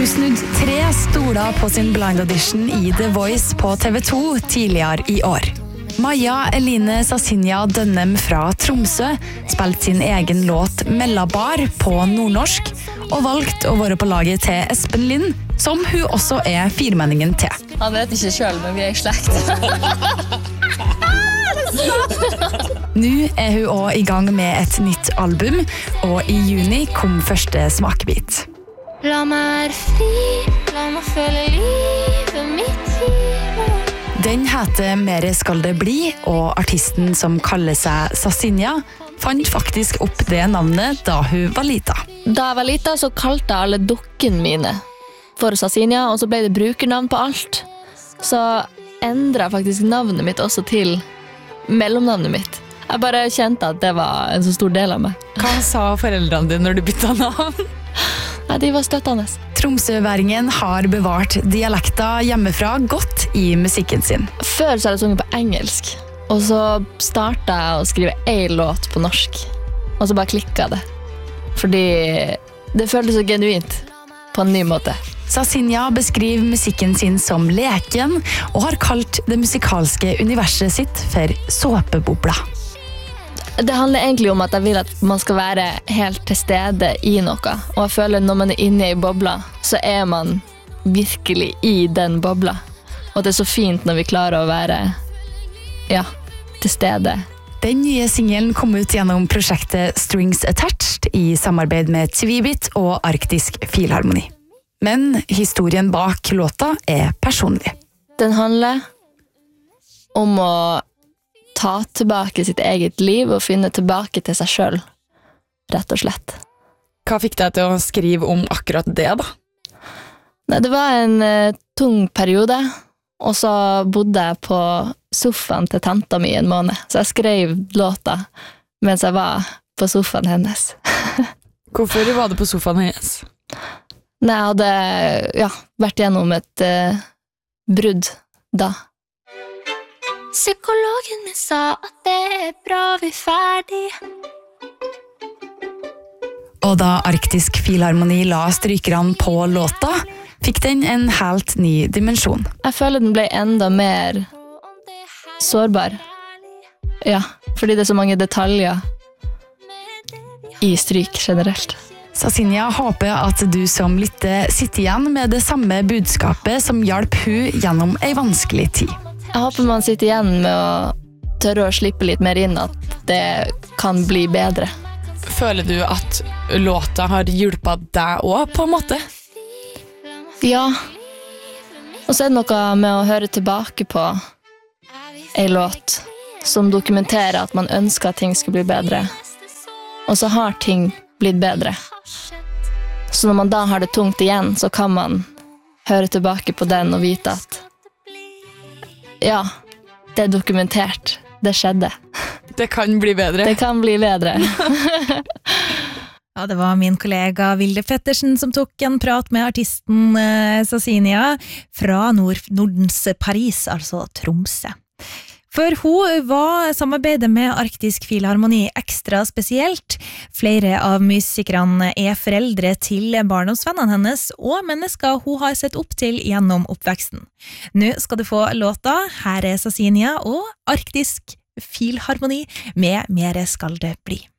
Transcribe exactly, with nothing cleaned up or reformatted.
Hun snudde tre stoler på sin blind audition i The Voice på T V to tidligere i år. Maja Eline Sasinja Dønnem fra Tromsø spilte sin egen låt Mellabar på nordnorsk og valgte å være på laget til Espen Lind, som hun også er firmenningen til. Han vet ikke selv, men vi er i slekt. Nå er hun også i gang med et nytt album, og i juni kom første smakebit. La meg være fri, la meg føle livet mitt i meg. Den heter Mere skal det bli, og artisten som kaller seg Sasinja fant faktisk opp det navnet da hun var lita. Da jeg var lita, så kalte jeg alle dukken mine for Sasinja, og så ble det brukernavn på alt. Så endret jeg faktisk navnet mitt også til mellomnavnet mitt. Jeg bare kjente at det var en så stor del av meg. Hva sa foreldrene dine når du bytta navn? Nei, de var støttende. Tromsøværingen har bevart dialekta hjemmefra godt i musikken sin. Før så hadde jeg sunget på engelsk, og så startet jeg å skrive en låt på norsk, og så bare klikket det. Fordi det føltes så genuint på en ny måte. Sasinja beskriver musikken sin som leken, og har kalt det musikalske universet sitt for såpebobla. Det handler egentlig om at jeg vil at man skal være helt til stede i noe. Og jeg føler når man er inne i bobla, så er man virkelig i den bobla. Og det er så fint når vi klarer å være, ja, til stede. Den nye singelen kom ut gjennom prosjektet Strings Attached i samarbeid med Tvibit og Arktisk Filharmoni. Men historien bak låta er personlig. Den handler om å ta tilbake sitt eget liv og finne tilbake til seg selv, rett og slett. Hva fikk deg til å skrive om akkurat det, da? Nei, det var en uh, tung periode, og så bodde jeg på sofaen til tanta mi en måned, så jeg skrev låta mens jeg var på sofaen hennes. Hvorfor var du på sofaen hennes? Nei, jeg hadde ja, vært gjennom et uh, brudd da. Psykologen min sa at det er bra vi er ferdig. Og da Arktisk Filharmoni la strykerne på låta, fikk den en helt ny dimensjon. Jeg føler den ble enda mer sårbar. Ja, fordi det er så mange detaljer i stryk generelt. Sasinja håper at du som lytter sitter igjen med det samme budskapet som hjalp hun gjennom en vanskelig tid. Jeg håper man sitter igjen med å tørre å slippe litt mer inn at det kan bli bedre. Føler du at låta har hjulpet deg også, på en måte? Ja. Og så er det noe med å høre tilbake på en låt som dokumenterer at man ønsker at ting skulle bli bedre. Og så har ting blitt bedre. Så når man da har det tungt igjen, så kan man høre tilbake på den og vite at ja, det er dokumentert. Det skjedde. Det kan bli bedre. Det kan bli bedre. Ja, det var min kollega Vilde Pettersen som tok en prat med artisten eh, Sasinja fra Nord Nordens Paris, altså Tromsø. For hun var samarbeidet med Arktisk Filharmoni ekstra spesielt. Flere av musikerne er foreldre til barndomsvennene hennes og mennesker hun har sett opp til gjennom oppveksten. Nå skal du få låta. Her er Sasinja og Arktisk Filharmoni med Mere skal det bli.